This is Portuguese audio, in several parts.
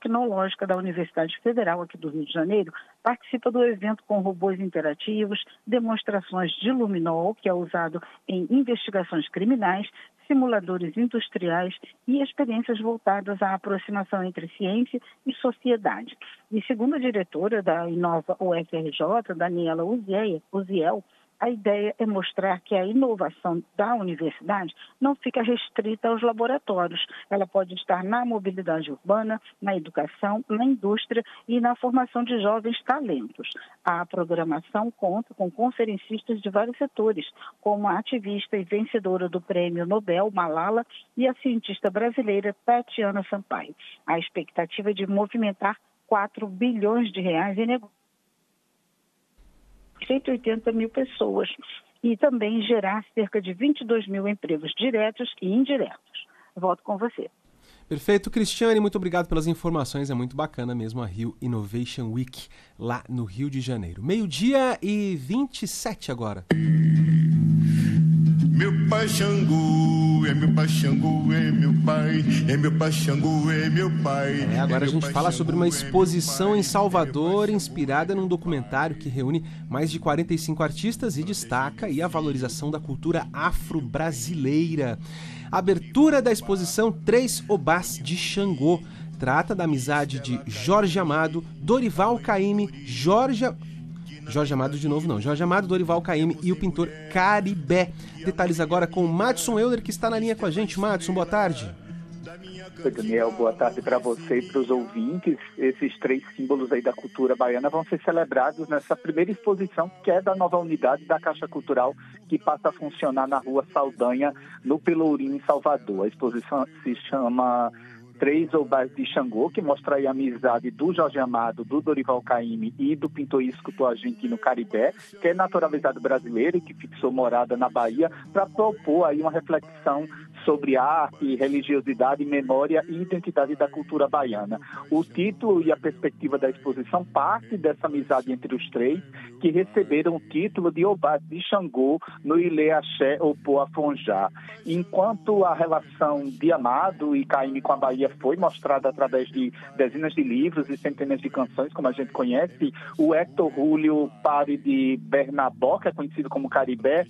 Tecnológica da Universidade Federal aqui do Rio de Janeiro participa do evento com robôs interativos, demonstrações de luminol, que é usado em investigações criminais, simuladores industriais e experiências voltadas à aproximação entre ciência e sociedade. E segundo a diretora da Inova UFRJ, Daniela Uziel, a ideia é mostrar que a inovação da universidade não fica restrita aos laboratórios. Ela pode estar na mobilidade urbana, na educação, na indústria e na formação de jovens talentos. A programação conta com conferencistas de vários setores, como a ativista e vencedora do Prêmio Nobel, Malala, e a cientista brasileira Tatiana Sampaio. A expectativa é de movimentar 4 bilhões de reais em negócios. 180 mil pessoas e também gerar cerca de 22 mil empregos diretos e indiretos. Volto com você. Perfeito, Cristiane, muito obrigado pelas informações, é muito bacana mesmo a Rio Innovation Week lá no Rio de Janeiro. 12h27 agora. Meu pai Xangô, é meu pai Xangô, é meu pai, é meu pai Xangô, é meu pai. Agora a gente fala sobre uma exposição em Salvador inspirada num documentário que reúne mais de 45 artistas e destaca a valorização da cultura afro-brasileira. A abertura da exposição 3 Obás de Xangô trata da amizade de Jorge Amado, Dorival Caymmi, Jorge Amado, Dorival Caymmi e o pintor Caribé. Detalhes agora com o Madison Euler, que está na linha com a gente. Madison, boa tarde. Oi, Daniel, boa tarde para você e para os ouvintes. Esses 3 símbolos aí da cultura baiana vão ser celebrados nessa primeira exposição, que é da nova unidade da Caixa Cultural, que passa a funcionar na Rua Saldanha, no Pelourinho, em Salvador. A exposição se chama 3 Obás de Xangô, que mostra aí a amizade do Jorge Amado, do Dorival Caymmi e do pintor e escultor argentino Caribé, que é naturalizado brasileiro e que fixou morada na Bahia, para propor aí uma reflexão sobre arte, religiosidade, memória e identidade da cultura baiana. O título e a perspectiva da exposição parte dessa amizade entre os 3, que receberam o título de Obás de Xangô no Ilê Axé ou Poafonjá. Enquanto a relação de Amado e Caymmi com a Bahia foi mostrada através de dezenas de livros e centenas de canções, como a gente conhece, o Héctor Júlio Pare de Bernabó, que é conhecido como Caribé,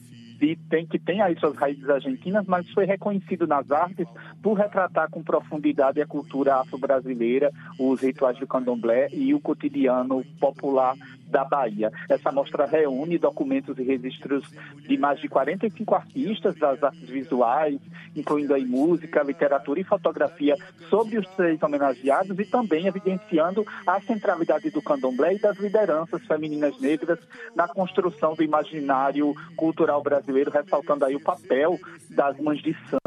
que tem aí suas raízes argentinas, mas foi reconhecido nas artes por retratar com profundidade a cultura afro-brasileira, os rituais do candomblé e o cotidiano popular da Bahia. Essa mostra reúne documentos e registros de mais de 45 artistas das artes visuais, incluindo aí música, literatura e fotografia, sobre os 3 homenageados e também evidenciando a centralidade do candomblé e das lideranças femininas negras na construção do imaginário cultural brasileiro, ressaltando aí o papel das mães de santo,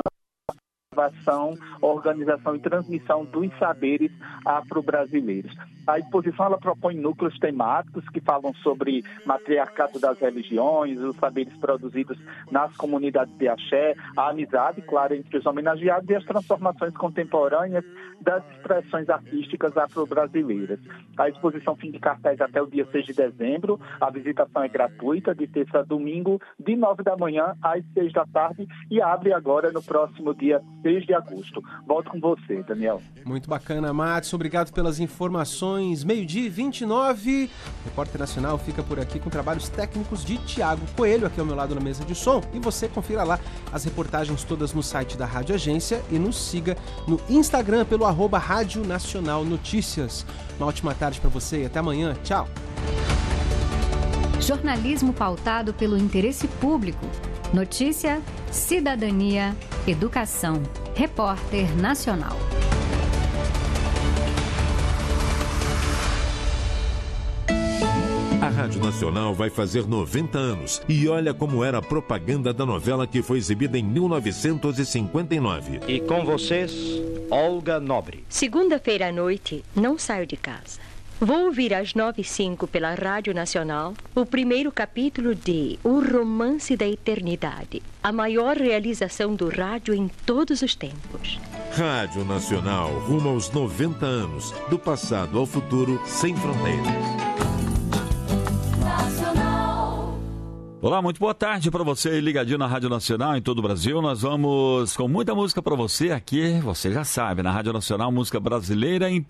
organização e transmissão dos saberes afro-brasileiros. A exposição ela propõe núcleos temáticos que falam sobre matriarcado das religiões, os saberes produzidos nas comunidades de axé, a amizade, claro, entre os homenageados e as transformações contemporâneas das expressões artísticas afro-brasileiras. A exposição fica de cartaz até o dia 6 de dezembro. A visitação é gratuita, de terça a domingo, de 9 da manhã às 6 da tarde e abre agora no próximo dia 6 de agosto. Volto com você, Daniel. Muito bacana, Madison. Obrigado pelas informações. 12h29. Repórter Nacional fica por aqui com trabalhos técnicos de Tiago Coelho, aqui ao meu lado na mesa de som. E você confira lá as reportagens todas no site da Rádio Agência e nos siga no Instagram pelo @Rádio Nacional Notícias. Uma ótima tarde para você e até amanhã. Tchau. Jornalismo pautado pelo interesse público. Notícia, cidadania, educação. Repórter Nacional. A Rádio Nacional vai fazer 90 anos e olha como era a propaganda da novela que foi exibida em 1959. E com vocês, Olga Nobre. Segunda-feira à noite, não saio de casa. Vou ouvir às 9h05 pela Rádio Nacional o primeiro capítulo de O Romance da Eternidade, a maior realização do rádio em todos os tempos. Rádio Nacional, rumo aos 90 anos, do passado ao futuro, sem fronteiras. Olá, muito boa tarde para você ligadinho na Rádio Nacional em todo o Brasil. Nós vamos com muita música para você aqui, você já sabe, na Rádio Nacional, música brasileira em